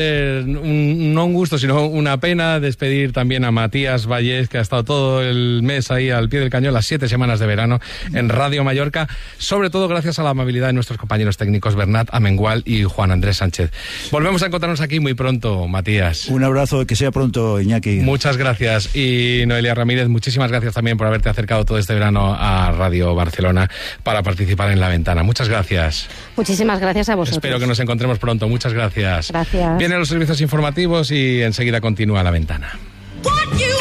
no un gusto, sino una pena despedir también a Matías Vallés, que ha estado todo el mes ahí al pie del cañón, las 7 semanas de verano en Radio Mallorca, sobre todo gracias a la amabilidad de nuestros compañeros técnicos Bernat Amengual y Juan Andrés Sánchez. Volvemos a encontrarnos aquí muy pronto, Matías. Un abrazo, que sea pronto, Iñaki. Muchas gracias. Y Noelia Ramírez, muchísimas gracias también por haberte acercado todo este verano a Radio Barcelona para participar en La Ventana. Muchas gracias. Muchísimas gracias a vosotros. Espero que nos encontremos pronto. Muchas gracias. Gracias. Vienen los servicios informativos y enseguida continúa La Ventana.